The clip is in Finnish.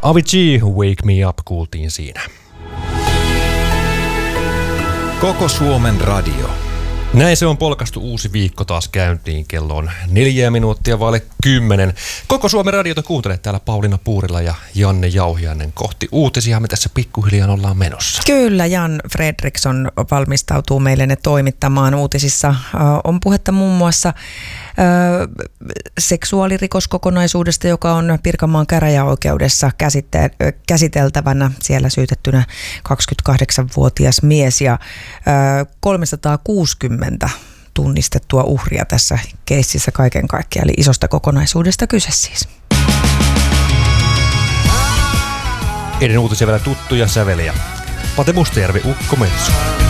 Avicii, Wake Me Up kuultiin siinä. Koko Suomen radio. Näin se on polkastu uusi viikko taas käyntiin. Kello on 4:04. Koko Suomen radiota kuuntelet täällä Pauliina Puurila ja Janne Jauhiainen. Kohti uutisia me tässä pikkuhiljaa ollaan menossa. Kyllä, Jan Fredriksson valmistautuu meille ne toimittamaan. Uutisissa on puhetta muun muassa seksuaalirikoskokonaisuudesta, joka on Pirkanmaan käräjäoikeudessa käsiteltävänä. Siellä syytettynä 28-vuotias mies ja 360 tunnistettua uhria tässä keississä kaiken kaikkiaan. Eli isosta kokonaisuudesta kyse siis. Ennen uutisia vielä tuttuja säveliä. Pate Mustajärvi, Ukko Metso.